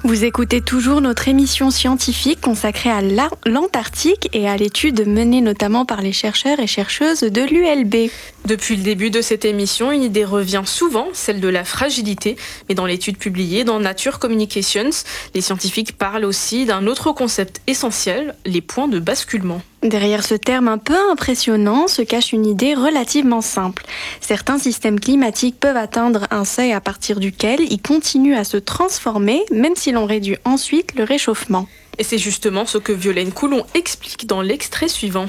Vous écoutez toujours notre émission scientifique consacrée à l'Antarctique et à l'étude menée notamment par les chercheurs et chercheuses de l'ULB. Depuis le début de cette émission, une idée revient souvent, celle de la fragilité. Mais dans l'étude publiée dans Nature Communications, les scientifiques parlent aussi d'un autre concept essentiel, les points de basculement. Derrière ce terme un peu impressionnant se cache une idée relativement simple. Certains systèmes climatiques peuvent atteindre un seuil à partir duquel ils continuent à se transformer, même si l'on réduit ensuite le réchauffement. Et c'est justement ce que Violaine Coulon explique dans l'extrait suivant.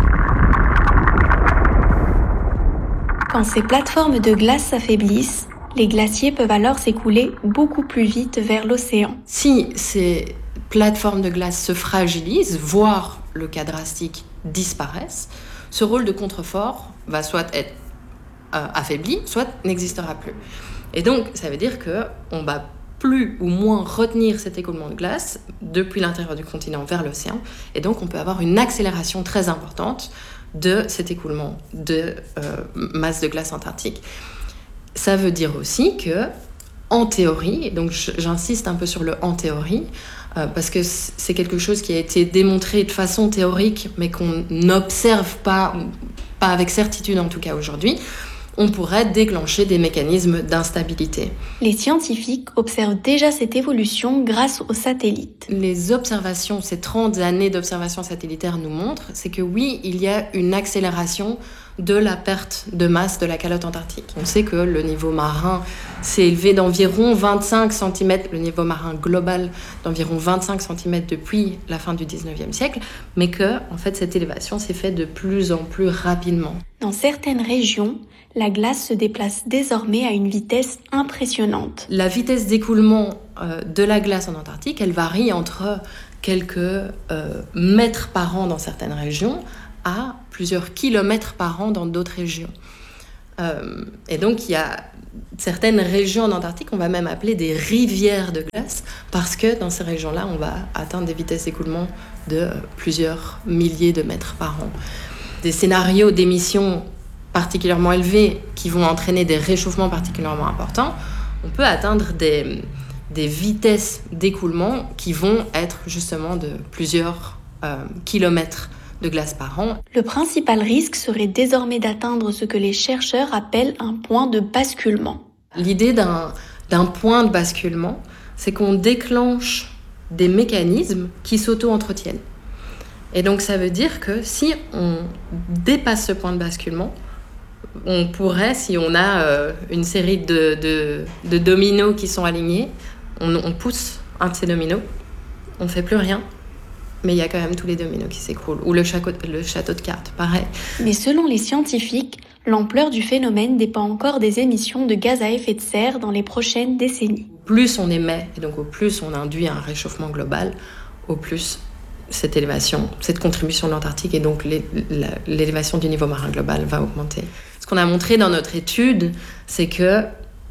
Quand ces plateformes de glace s'affaiblissent, les glaciers peuvent alors s'écouler beaucoup plus vite vers l'océan. Si ces plateformes de glace se fragilisent, voire le cas drastique disparaissent, ce rôle de contrefort va soit être affaibli, soit n'existera plus. Et donc, ça veut dire qu'on va plus ou moins retenir cet écoulement de glace depuis l'intérieur du continent vers l'océan. Et donc, on peut avoir une accélération très importante de cet écoulement de masse de glace antarctique. Ça veut dire aussi que, en théorie, et donc j'insiste un peu sur le « en théorie », parce que c'est quelque chose qui a été démontré de façon théorique, mais qu'on n'observe pas avec certitude en tout cas aujourd'hui, on pourrait déclencher des mécanismes d'instabilité. Les scientifiques observent déjà cette évolution grâce aux satellites. Les observations, ces 30 années d'observation satellitaire nous montrent, c'est que oui, il y a une accélération de la perte de masse de la calotte antarctique. On sait que le niveau marin s'est élevé d'environ 25 cm, le niveau marin global d'environ 25 cm depuis la fin du 19e siècle, mais que en fait, cette élévation s'est faite de plus en plus rapidement. Dans certaines régions, la glace se déplace désormais à une vitesse impressionnante. La vitesse d'écoulement de la glace en Antarctique, elle varie entre quelques mètres par an dans certaines régions à plusieurs kilomètres par an dans d'autres régions. Et donc, il y a certaines régions en Antarctique qu'on va même appeler des rivières de glace parce que dans ces régions-là, on va atteindre des vitesses d'écoulement de plusieurs milliers de mètres par an. Des scénarios d'émissions particulièrement élevés qui vont entraîner des réchauffements particulièrement importants, on peut atteindre des vitesses d'écoulement qui vont être justement de plusieurs kilomètres de glace par an. Le principal risque serait désormais d'atteindre ce que les chercheurs appellent un point de basculement. L'idée d'un point de basculement, c'est qu'on déclenche des mécanismes qui s'auto-entretiennent. Et donc ça veut dire que si on dépasse ce point de basculement, on pourrait, si on a une série de dominos qui sont alignés, on pousse un de ces dominos, on ne fait plus rien, mais il y a quand même tous les dominos qui s'écroulent. Ou le château de cartes, pareil. Mais selon les scientifiques, l'ampleur du phénomène dépend encore des émissions de gaz à effet de serre dans les prochaines décennies. Au plus on émet, et donc au plus on induit un réchauffement global, au plus cette élévation, cette contribution de l'Antarctique et donc l'élévation du niveau marin global va augmenter. Ce qu'on a montré dans notre étude, c'est que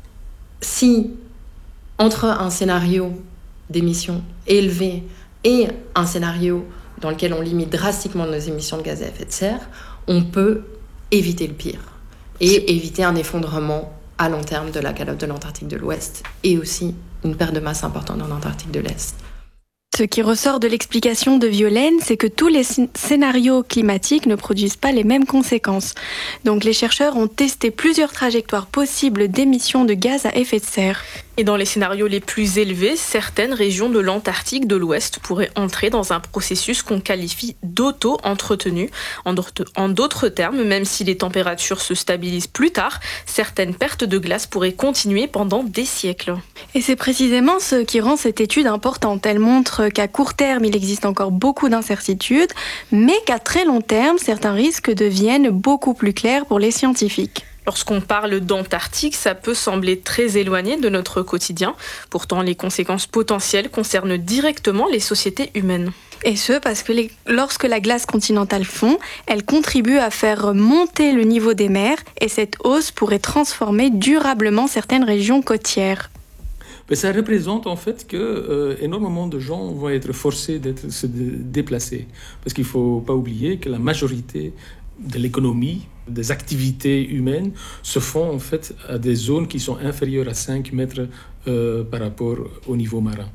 si entre un scénario d'émissions élevées et un scénario dans lequel on limite drastiquement nos émissions de gaz à effet de serre, on peut éviter le pire et éviter un effondrement à long terme de la calotte de l'Antarctique de l'Ouest et aussi une perte de masse importante dans l'Antarctique de l'Est. Ce qui ressort de l'explication de Violaine, c'est que tous les scénarios climatiques ne produisent pas les mêmes conséquences. Donc les chercheurs ont testé plusieurs trajectoires possibles d'émissions de gaz à effet de serre. Et dans les scénarios les plus élevés, certaines régions de l'Antarctique de l'Ouest pourraient entrer dans un processus qu'on qualifie d'auto-entretenu. En d'autres termes, même si les températures se stabilisent plus tard, certaines pertes de glace pourraient continuer pendant des siècles. Et c'est précisément ce qui rend cette étude importante. Elle montre qu'à court terme, il existe encore beaucoup d'incertitudes, mais qu'à très long terme, certains risques deviennent beaucoup plus clairs pour les scientifiques. Lorsqu'on parle d'Antarctique, ça peut sembler très éloigné de notre quotidien. Pourtant, les conséquences potentielles concernent directement les sociétés humaines. Et ce, parce que lorsque la glace continentale fond, elle contribue à faire monter le niveau des mers et cette hausse pourrait transformer durablement certaines régions côtières. Mais ça représente en fait que énormément de gens vont être forcés de se déplacer. Parce qu'il ne faut pas oublier que la majorité de l'économie, des activités humaines se font en fait à des zones qui sont inférieures à 5 mètres par rapport au niveau marin.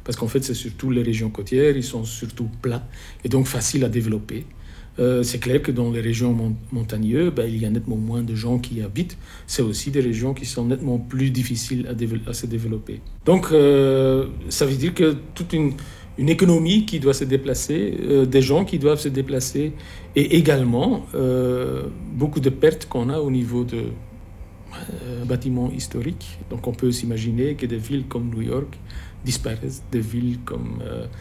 parce qu'en fait, c'est surtout les régions côtières, ils sont surtout plats et donc faciles à développer. C'est clair que dans les régions montagneuses, il y a nettement moins de gens qui y habitent. C'est aussi des régions qui sont nettement plus difficiles à se développer. Donc, ça veut dire que toute une économie qui doit se déplacer, des gens qui doivent se déplacer, et également beaucoup de pertes qu'on a au niveau de bâtiments historiques. Donc, on peut s'imaginer que des villes comme New York disparaissent, des villes comme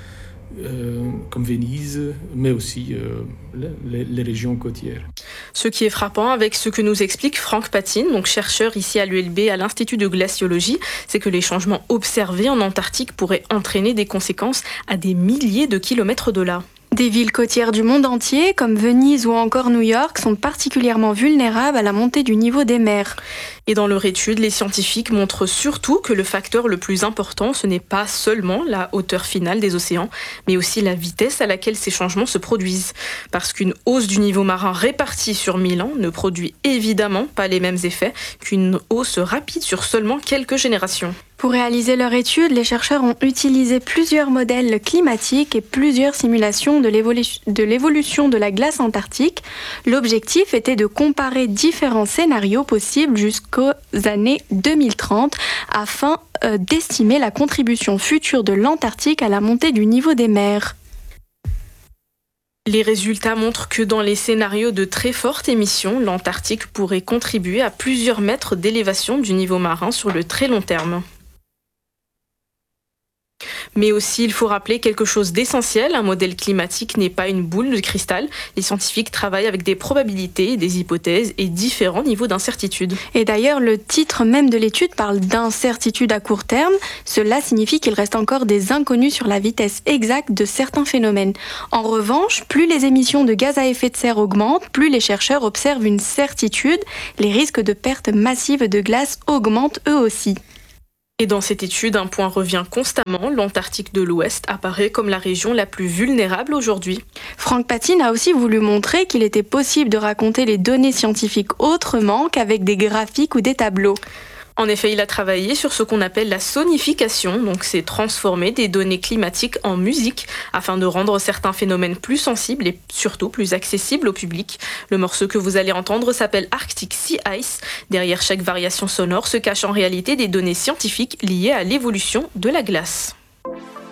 Venise, mais aussi les régions côtières. Ce qui est frappant avec ce que nous explique Franck Patine, donc chercheur ici à l'ULB à l'Institut de glaciologie, c'est que les changements observés en Antarctique pourraient entraîner des conséquences à des milliers de kilomètres de là. Des villes côtières du monde entier, comme Venise ou encore New York, sont particulièrement vulnérables à la montée du niveau des mers. Et dans leur étude, les scientifiques montrent surtout que le facteur le plus important, ce n'est pas seulement la hauteur finale des océans, mais aussi la vitesse à laquelle ces changements se produisent. Parce qu'une hausse du niveau marin répartie sur 1000 ans ne produit évidemment pas les mêmes effets qu'une hausse rapide sur seulement quelques générations. Pour réaliser leur étude, les chercheurs ont utilisé plusieurs modèles climatiques et plusieurs simulations de l'évolution de la glace antarctique. L'objectif était de comparer différents scénarios possibles jusqu'aux années 2030 afin d'estimer la contribution future de l'Antarctique à la montée du niveau des mers. Les résultats montrent que dans les scénarios de très forte émission, l'Antarctique pourrait contribuer à plusieurs mètres d'élévation du niveau marin sur le très long terme. Mais aussi, il faut rappeler quelque chose d'essentiel, un modèle climatique n'est pas une boule de cristal. Les scientifiques travaillent avec des probabilités, des hypothèses et différents niveaux d'incertitude. Et d'ailleurs, le titre même de l'étude parle d'incertitude à court terme. Cela signifie qu'il reste encore des inconnus sur la vitesse exacte de certains phénomènes. En revanche, plus les émissions de gaz à effet de serre augmentent, plus les chercheurs observent une certitude, les risques de perte massive de glace augmentent eux aussi. Et dans cette étude, un point revient constamment, l'Antarctique de l'Ouest apparaît comme la région la plus vulnérable aujourd'hui. Franck Patine a aussi voulu montrer qu'il était possible de raconter les données scientifiques autrement qu'avec des graphiques ou des tableaux. En effet, il a travaillé sur ce qu'on appelle la sonification, donc c'est transformer des données climatiques en musique afin de rendre certains phénomènes plus sensibles et surtout plus accessibles au public. Le morceau que vous allez entendre s'appelle Arctic Sea Ice. Derrière chaque variation sonore se cachent en réalité des données scientifiques liées à l'évolution de la glace.